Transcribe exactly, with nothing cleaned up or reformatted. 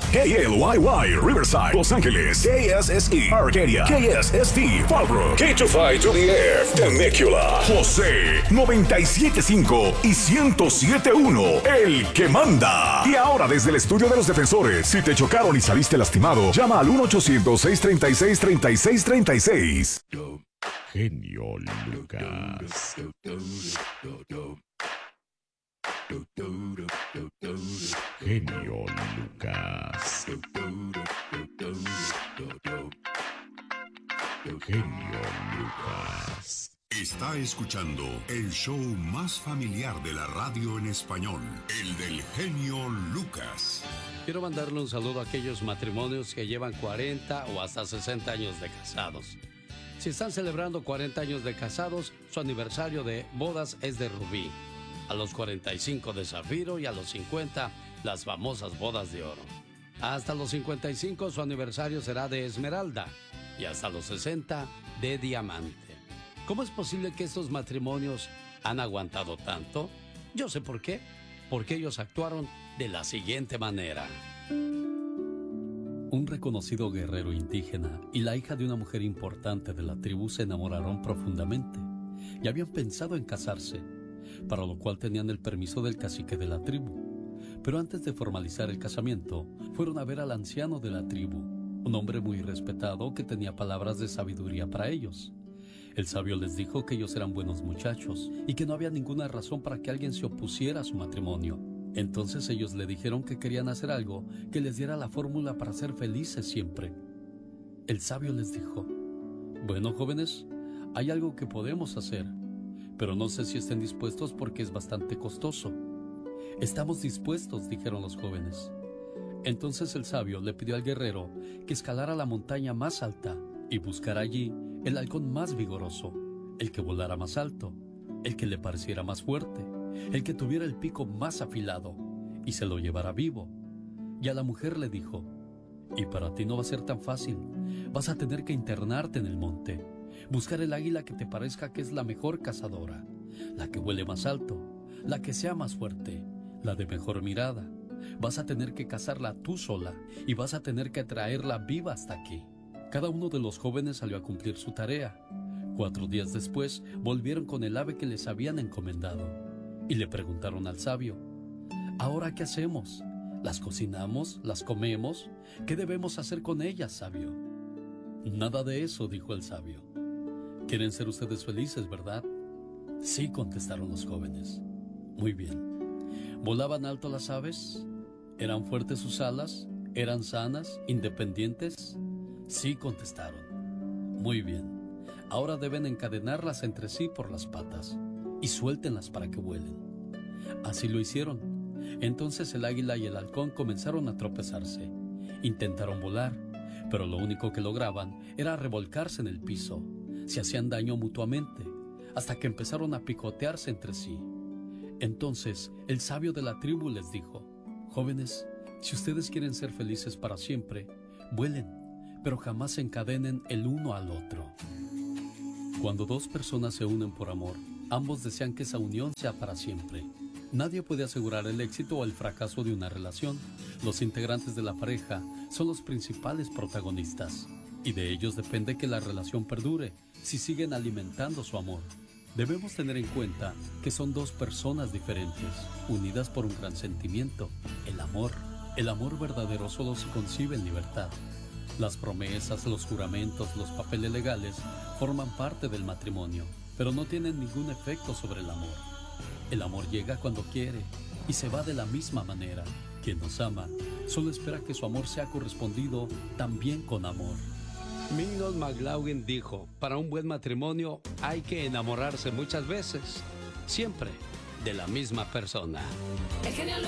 K L Y Y, Riverside, Los Ángeles. K S S E, Arcadia. K S S T, Fallbrook. K two five to the F, Temecula. José, noventa y siete punto cinco y ciento siete punto uno, el que manda. Y ahora desde el estudio de los defensores, si te chocaron y saliste lastimado, llama al uno ochocientos, seiscientos treinta y seis, treinta y seis treinta y seis. Genio Lucas. Genio Lucas. Genio Lucas. Está escuchando el show más familiar de la radio en español, el del genio Lucas. Quiero mandarle un saludo a aquellos matrimonios que llevan cuarenta o hasta sesenta años de casados. Si están celebrando cuarenta años de casados, su aniversario de bodas es de rubí. A los cuarenta y cinco de zafiro y a los cincuenta las famosas bodas de oro. Hasta los cincuenta y cinco su aniversario será de esmeralda y hasta los sesenta de diamante. ¿Cómo es posible que estos matrimonios han aguantado tanto? Yo sé por qué. Porque ellos actuaron de la siguiente manera. Un reconocido guerrero indígena y la hija de una mujer importante de la tribu se enamoraron profundamente y habían pensado en casarse, para lo cual tenían el permiso del cacique de la tribu. Pero antes de formalizar el casamiento, fueron a ver al anciano de la tribu, un hombre muy respetado que tenía palabras de sabiduría para ellos. El sabio les dijo que ellos eran buenos muchachos y que no había ninguna razón para que alguien se opusiera a su matrimonio. Entonces ellos le dijeron que querían hacer algo que les diera la fórmula para ser felices siempre. El sabio les dijo: bueno, jóvenes, hay algo que podemos hacer, pero no sé si estén dispuestos porque es bastante costoso. Estamos dispuestos, dijeron los jóvenes. Entonces el sabio le pidió al guerrero que escalara la montaña más alta y buscara allí el halcón más vigoroso, el que volara más alto, el que le pareciera más fuerte, el que tuviera el pico más afilado, y se lo llevara vivo. Y a la mujer le dijo: y para ti no va a ser tan fácil, vas a tener que internarte en el monte, buscar el águila que te parezca que es la mejor cazadora, la que vuele más alto, la que sea más fuerte, la de mejor mirada. Vas a tener que cazarla tú sola y vas a tener que traerla viva hasta aquí. Cada uno de los jóvenes salió a cumplir su tarea. Cuatro días después volvieron con el ave que les habían encomendado y le preguntaron al sabio: ¿ahora qué hacemos? ¿Las cocinamos? ¿Las comemos? ¿Qué debemos hacer con ellas, sabio? Nada de eso, dijo el sabio. ¿Quieren ser ustedes felices, verdad? Sí, contestaron los jóvenes. Muy bien. ¿Volaban alto las aves? ¿Eran fuertes sus alas? ¿Eran sanas, independientes? Sí, contestaron. Muy bien. Ahora deben encadenarlas entre sí por las patas y suéltenlas para que vuelen. Así lo hicieron. Entonces el águila y el halcón comenzaron a tropezarse. Intentaron volar, pero lo único que lograban era revolcarse en el piso. Se hacían daño mutuamente, hasta que empezaron a picotearse entre sí. Entonces el sabio de la tribu les dijo: jóvenes, si ustedes quieren ser felices para siempre, vuelen, pero jamás se encadenen el uno al otro. Cuando dos personas se unen por amor, ambos desean que esa unión sea para siempre. Nadie puede asegurar el éxito o el fracaso de una relación. Los integrantes de la pareja son los principales protagonistas, y de ellos depende que la relación perdure si siguen alimentando su amor. Debemos tener en cuenta que son dos personas diferentes, unidas por un gran sentimiento, el amor. El amor verdadero solo se concibe en libertad. Las promesas, los juramentos, los papeles legales forman parte del matrimonio, pero no tienen ningún efecto sobre el amor. El amor llega cuando quiere y se va de la misma manera. Quien nos ama solo espera que su amor sea correspondido también con amor. Mingus McLaughlin dijo: para un buen matrimonio hay que enamorarse muchas veces, siempre de la misma persona. El genio